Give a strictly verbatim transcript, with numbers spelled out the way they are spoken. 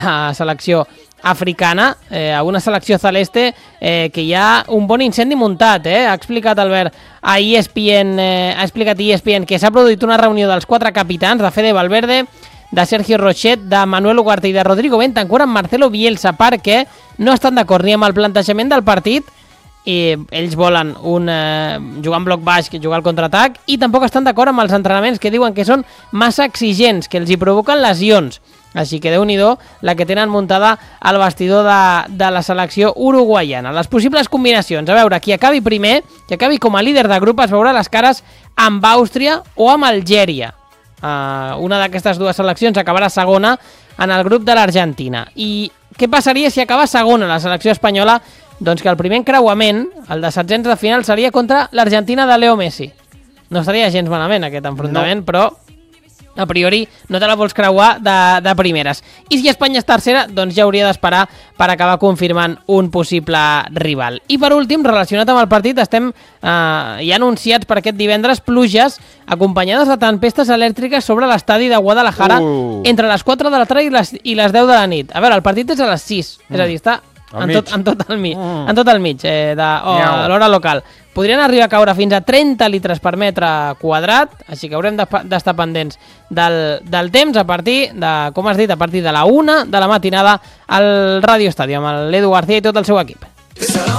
a selecció africana, eh, a una selecció celeste eh, que hi ha un bon incendi muntat, eh? Ha explicat Albert a E S P N, eh, ha explicat a E S P N que s'ha produït una reunió dels quatre capitans, de Fede Valverde, de Sergio Rochet, de Manuel Ugarte i de Rodrigo Bentancur amb Marcelo Bielsa, perquè no estan d'acord ni amb el plantejament del partit, i ells volen un, eh, jugar en bloc baix, jugar al contraatac, i tampoc estan d'acord amb els entrenaments que diuen que són massa exigents, que els hi provoquen lesions. Així que Déu-n'hi-do la que tenen muntada al vestidor de, de la selecció uruguaiana. Les possibles combinacions, a veure, qui acabi primer, qui acabi com a líder de grup es veurà les cares amb Àustria o amb Algèria. Uh, una d'aquestes dues seleccions acabarà segona en el grup de l'Argentina. I què passaria si acaba segona la selecció espanyola? Doncs que el primer encreuament, el de setzents de final, seria contra l'Argentina de Leo Messi. No estaria gens malament aquest enfrontament, no. Però a priori no te la vols creuar de, de primeres. I si Espanya és tercera, doncs ja hauria d'esperar per acabar confirmant un possible rival. I per últim, relacionat amb el partit, estem eh, ja anunciats per aquest divendres pluges acompanyades de tempestes elèctriques sobre l'estadi de Guadalajara uh. entre les quatre de la tarda i les, i les deu de la nit. A veure, el partit és a les sis, mm. és a dir, està en tot, en tot el mig, mm. en tot el mig eh, de, oh, a l'hora local. Podrien arribar a caure fins a trenta litres per metre quadrat, així que haurem d'estar pendents del, del temps a partir de, com has dit, a partir de la una de la matinada al Radio Estadi amb l'Edu García i tot el seu equip.